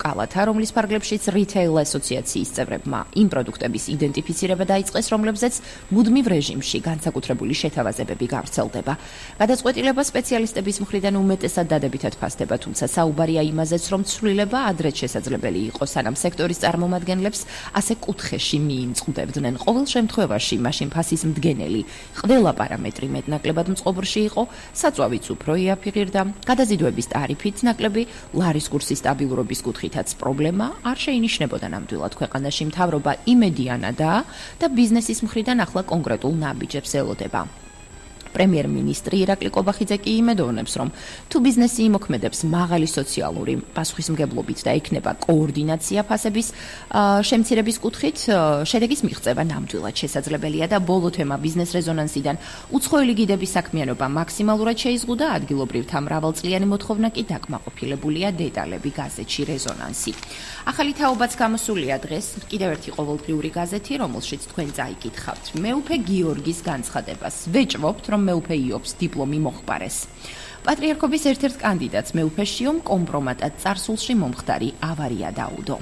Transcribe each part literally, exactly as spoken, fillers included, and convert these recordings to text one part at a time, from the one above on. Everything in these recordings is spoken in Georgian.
კალათა, რომლის ფარგლებშიც რითეილ ასოციაციის წევრებმა იმ პროდუქტების იდენტიფიცირება დაიწყეს, რომლებზეც მუდმივ რეჟიმში განსაკუთრებული შეთავაზებები გავრცელდება. გადაწყვეტილება სპეციალისტების მხრიდან უმეტესად დადებითად ფასდება, თუმცა საუბარია იმაზეც, რომ ცვლილება ადრეც შესაძლებელი იყო, სანამ სექტორის წარმომადგენლებს ასე კუთხეში მიიმწყდებდნენ. ყოველ შემთხვევაში, მაშინ ფასის მდგენელი ყველა პარამეტრი მეტნაკლებად მწყობრში იყო, საწვავიც უფრო იაფიღირდა, გადაზიდვების ტარიფით ნაკლები ლარის კურსის სტაბილურობის კუთხითაც პრობლემა არ შეინიშნებოდა ნამდვილად. ქვეყანაში მთავრობა იმედიანადაა და ბიზნესის მხრიდან ახლა კონკრეტულ ნაბიჯებს ელოდება. პრემიერ-მინისტრი ირაკლი კობახიძე კი იმედოვნებს, რომ თუ ბიზნესი იმოქმედებს მაღალი სოციალური პასუხისმგებლობით და ექნება კოორდინაცია ფასების შემცირების კუთხით, შედეგის მიღწევა ნამდვილად შესაძლებელია და ბოლო თემა ბიზნეს რეზონანსიდან უცხოელი გიდების საქმიანობა მაქსიმალურად შეიზღუდა, ადგილობრივთა მრავალწლიანი მოთხოვნა კი დაკმაყოფილებულია. დეტალები გაზეთში რეზონანსი. ახალი თაობაც გამოსულია დღეს, კიდევ ერთი ყოველდღიური გაზეთი, რომელშიც თქვენ წაიკითხავთ მეუფე გიორგის განცხადებას. ვეჭვობთ, რომ მეუფე იობს დიპლომი მოხპარეს. პატრიარქობის ერთ-ერთ კანდიდატს მეუფეშიომ კომპრომატად წარსულში მომხდარი ავარია დაუდო.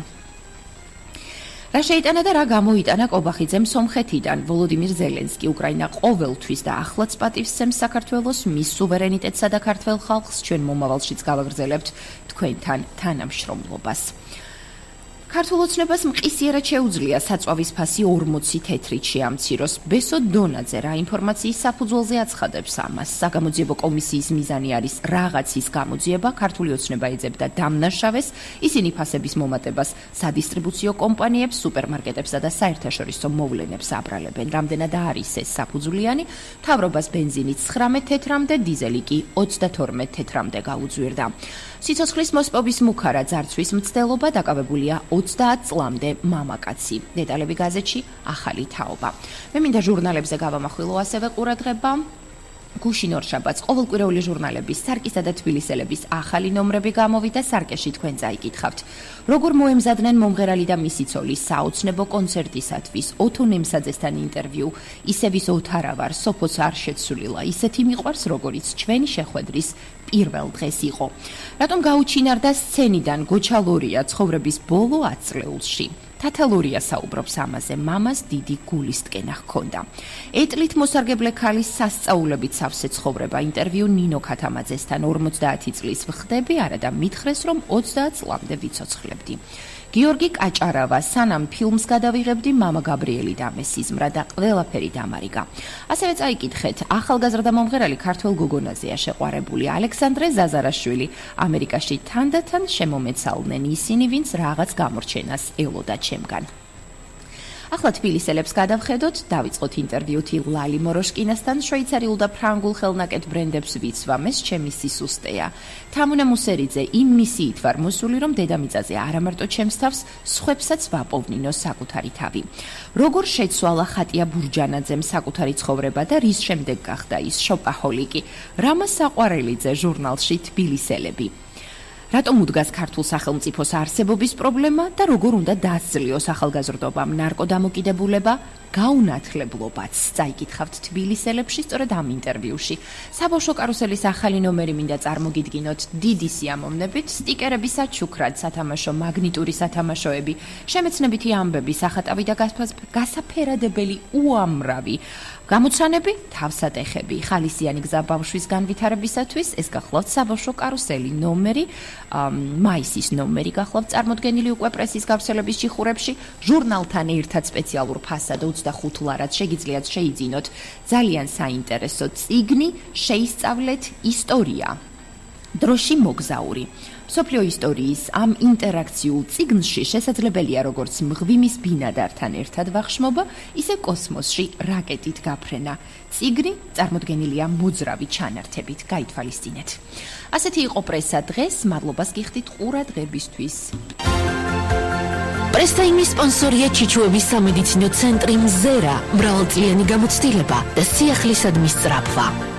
რა შეიტანა და რა გამოიტანა კობახიძემ სომხეთიდან? ვოლოდიმირ ზელენსკი უკრაინა ყოველთვის და ახლაც პატივს საქართველოს, მის სუვერენიტეტსა და ქართველ ხალხს ჩვენ მომავალშიც გავაგრძელებთ თქვენთან თანამშრომლობას. ქართულ ოცნებას მყისიერად შეუძლია საწვავის ფასი ორმოცი თეთრით შეამციროს. ბესო დონაძე რა ინფორმაციის საფუძველზე აცხადებს ამას? საგამოძიებო კომისიის მიზანი არის რაღაცის გამოძიება, ქართული ოცნება ეძებდა დამნაშავეს, ისინი ფასების მომატებას სადისტრიბუციო კომპანიებს, სუპერმარკეტებსა და საერთაშორისო მოვლენებს აბრალებენ. რამდენად არის ეს საფუძვლიანი? მთავრობას ბენზინი ცხრამეტ თეთრამდე, დიზელი კი ოცდათორმეტ თეთრამდე გაუძვირდა. სიცოცხლის მოსპობის მუქარა ძარცვის მცდელობა დაკავებულია ოცდაათ წლამდე მამაკაცი. დეტალები გაზეთში ახალი თაობა. მე მინდა ჟურნალებზე გავამახვილო ასევე ყურადღება. გუშინ ორშაბათს ყოველკვირეული ჟურნალების სარკისა და თბილისელების ახალი ნომრები გამოვიდა. სარკეში თქვენ წაიკითხავთ, როგორ მოემზადნენ მომღერალი და მისი ცოლი საოცნებო კონცერტისათვის. ოთონ ემსაძესთან ინტერვიუ, ისე ვის ოთარა ვარ, სოფოც არ შეცვლილა, ისეთი მიყვარს, როგორიც ჩვენი შეხვედრის პირველ დღეს იყო. რატომ გაუჩინარდა სცენიდან გოჩალორია ცხოვრების ბოლო ათ წლეულში? თათალურია საუბრობს ამაზე, მამას დიდი გულისტკენა ჰქონდა. ეტლით მოსარგებლე ქალის სასწაულებით სავსე ცხოვრება. ინტერვიუ ნინო ქათამაძესთან ორმოცდაათი წლის ვხდები, არა და მითხრეს, რომ ოცდაათ წლამდე ვიცოცხლებდი. გიორგი კაჭარავა, სანამ ფილმს გადავიღებდი, მამა გაბრიელი დამესიზმრა და ყველაფერი დამარიგა. ასევე წაიკითხეთ, ახალგაზრდა მომღერალი ქართველ გოგონაზეა შეყვარებული. ალექსანდრე ზაზარაშვილი, ამერიკაში თანდათან შემომეცალდნენ ისინი, ვინც რაღაც გამორჩენას ელოდა ჩემგან. ახლა თბილისელებს გადავხედოთ, დავიწყოთ ინტერვიუთი ლალი მოროშკინასთან, შვეიცარიულ და ფრანგულ ხელნაკეთ ბრენდებს ვიცვამ, ეს ჩემი სისუსტეა. თამუნა მუსერიძე იმ მისიით ვარ მოსული, რომ დედამიწაზე არა მარტო ჩემს თავს, სხვებსაც ვაპოვნინო საკუთარი თავი. როგორ შეცვალა ხატია ბურჯანაძემ საკუთარი ცხოვრება და რის შემდეგ გახდა ის შოპაჰოლიკი? რამა საყვარელიძე ჟურნალში თბილისელები. რატომ უდგას ქართულ სახელმწიფოს არსებობის პრობლემა და როგორ უნდა დაასწლიოს ახალგაზრდობამ ნარკოდამოკიდებულება, გაუნათლებლობაც? წაიკითხავთ თბილისელებში სწორედ ამ ინტერვიუში. საბავშვო კარუსელის ახალი ნომერი მინდა წარმოგიდგინოთ დიდი სიამოვნებით, სტიკერები საჩუქრად, სათამაშო მაგნიტური სათამაშოები, შემეცნებითი ამბები, სახატავი და გასაფერადებელი უამრავი გამოცანები, თავსატეხები, ხალისიანი გზა ბავშვის განვითარებისათვის. ეს გახლავთ საბავშვო კარუსელი ნომერი, მაისის ნომერი გახლავთ წარმოდგენილი უკვე პრესის გავრცელების ჭიხურებში. ჟურნალთან ერთად სპეციალურ ფასად ოცდახუთ ლარად შეგიძლიათ შეიძინოთ ძალიან საინტერესო წიგნი, შეისწავლეთ ისტორია. დროში მოგზაური. მსოფლიო ისტორიის ამ ინტერაქციულ წიგნში შესაძლებელია როგორც მღვიმის ბინადართან ერთად ვახშმობა, ისე კოსმოსში რაკეტით გაფრენა. წიგნი წარმოდგენილია მოძრავი ჩანართებით, გაითვალისწინეთ. ასეთი იყო პრესა დღეს, მადლობას გიხდით ყურადღებისთვის. პრესტაიმის სპონსორია ჩიჩუების სამედიცინო ცენტრი მზერა, მრავალწლიანი გამოცდილება და სიახლისადმის სწრაფვა.